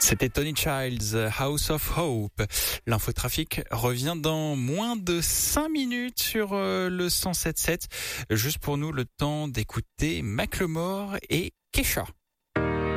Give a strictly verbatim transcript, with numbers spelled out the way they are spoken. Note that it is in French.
C'était Tony Childs, House of Hope. L'infotrafic revient dans moins de cinq minutes sur le cent sept sept. Juste pour nous, le temps d'écouter Macklemore et Kesha.